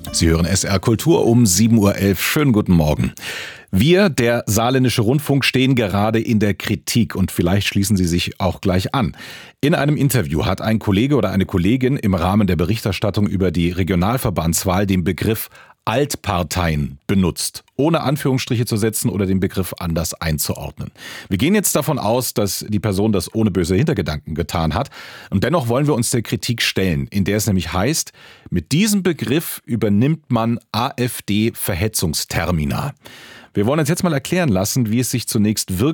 Sie hören SR Kultur um 7.11 Uhr. Schönen guten Morgen. Wir, der Saarländische Rundfunk, stehen gerade in der Kritik und vielleicht schließen Sie sich auch gleich an. In einem Interview hat ein Kollege oder eine Kollegin im Rahmen der Berichterstattung über die Regionalverbandswahl den Begriff Altparteien benutzt, ohne Anführungsstriche zu setzen oder den Begriff anders einzuordnen. Wir gehen jetzt davon aus, dass die Person das ohne böse Hintergedanken getan hat. Und dennoch wollen wir uns der Kritik stellen, in der es nämlich heißt, mit diesem Begriff übernimmt man AfD-Verhetzungstermina. Wir wollen uns jetzt mal erklären lassen, wie es sich zunächst wirklich